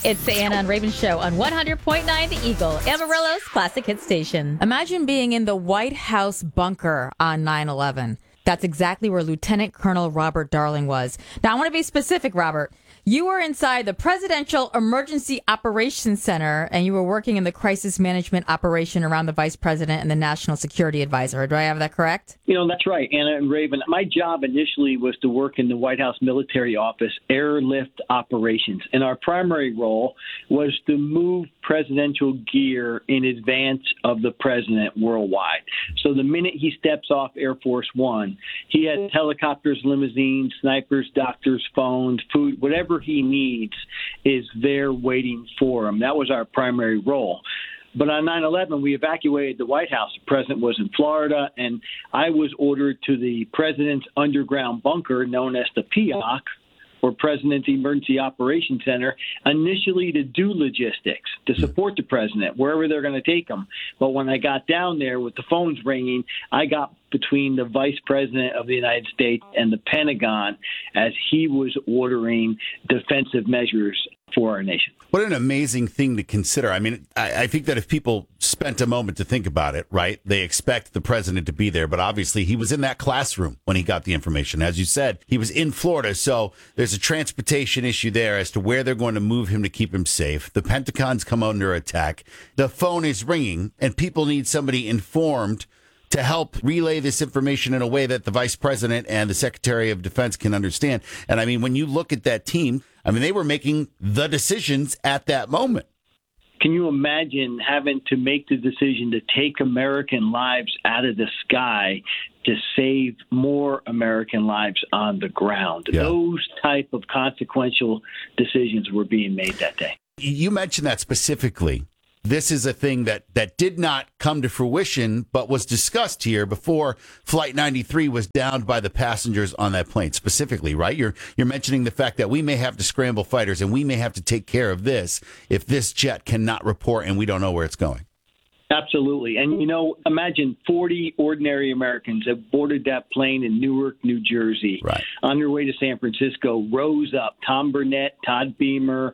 It's the Anna and Raven Show on 100.9 The Eagle, Amarillo's classic hit station. Imagine being in the White House bunker on 9/11. That's exactly where Lieutenant Colonel Robert Darling was. Now, I want to be specific, Robert. You were inside the Presidential Emergency Operations Center, and you were working in the crisis management operation around the Vice President and the National Security Advisor. Do I have that correct? That's right, Anna and Raven. My job initially was to work in the White House Military Office Airlift Operations, and our primary role was to move presidential gear in advance of the president worldwide. So the minute he steps off Air Force One, he has helicopters, limousines, snipers, doctors, phones, food, whatever he needs is there waiting for him. That was our primary role. But on 9/11, we evacuated the White House. The president was in Florida, and I was ordered to the president's underground bunker known as the PEOC, or President's Emergency Operations Center, initially to do logistics, to support the president, wherever they're going to take him. But when I got down there with the phones ringing, I got between the Vice President of the United States and the Pentagon as he was ordering defensive measures for our nation. What an amazing thing to consider. I mean, I think that if people spent a moment to think about it, right, they expect the president to be there. But obviously, he was in that classroom when he got the information. As you said, he was in Florida. So there's a transportation issue there as to where they're going to move him to keep him safe. The Pentagon's come under attack. The phone is ringing, and people need somebody informed to help relay this information in a way that the vice president and the secretary of defense can understand. And I mean, when you look at that team, I mean, they were making the decisions at that moment. Can you imagine having to make the decision to take American lives out of the sky to save more American lives on the ground? Yeah. Those type of consequential decisions were being made that day. You mentioned that specifically. This is a thing that did not come to fruition, but was discussed here before Flight 93 was downed by the passengers on that plane specifically, right? You're mentioning the fact that we may have to scramble fighters and we may have to take care of this if this jet cannot report and we don't know where it's going. Absolutely. And, imagine 40 ordinary Americans have boarded that plane in Newark, New Jersey, right, on their way to San Francisco, rose up. Tom Burnett, Todd Beamer,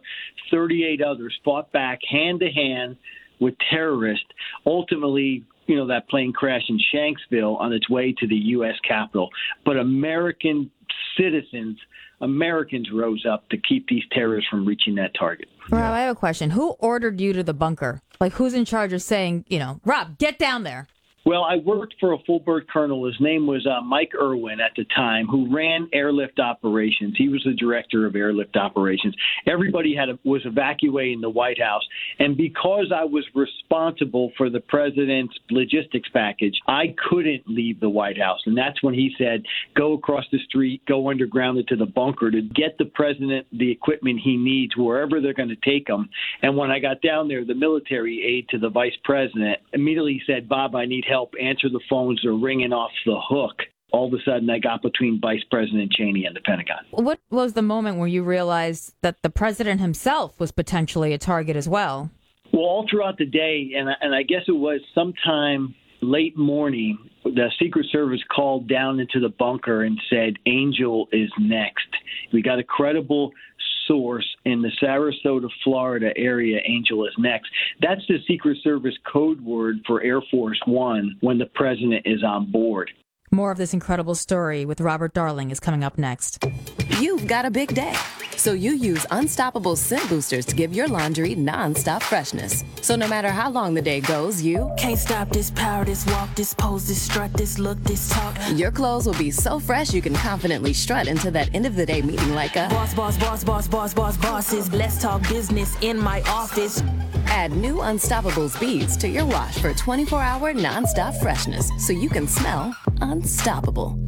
38 others fought back hand-to-hand with terrorists. Ultimately, that plane crashed in Shanksville on its way to the U.S. Capitol. But American citizens, Americans rose up to keep these terrorists from reaching that target. Rob, I have a question. Who ordered you to the bunker? Like, who's in charge of saying, Rob, get down there? Well, I worked for a full-bird colonel. His name was Mike Irwin at the time, who ran airlift operations. He was the director of airlift operations. Everybody was evacuating the White House. And because I was responsible for the president's logistics package, I couldn't leave the White House. And that's when he said, go across the street, go underground into the bunker to get the president the equipment he needs wherever they're going to take him. And when I got down there, the military aide to the vice president immediately said, Bob, I need help. Answer the phones are ringing off the hook. All of a sudden, I got between Vice President Cheney and the Pentagon. What was the moment where you realized that the president himself was potentially a target as well? Well, all throughout the day, and I guess it was sometime late morning, the Secret Service called down into the bunker and said, Angel is next. We got a credible source in the Sarasota, Florida area. Angel is next. That's the Secret Service code word for Air Force One when the president is on board. More of this incredible story with Robert Darling is coming up next. You've got a big day, so you use Unstoppable Scent Boosters to give your laundry nonstop freshness. So no matter how long the day goes, you can't stop this power, this walk, this pose, this strut, this look, this talk. Your clothes will be so fresh you can confidently strut into that end of the day meeting like a bosses. Let's talk business in my office. Add new Unstoppables beads to your wash for 24-hour nonstop freshness so you can smell unstoppable.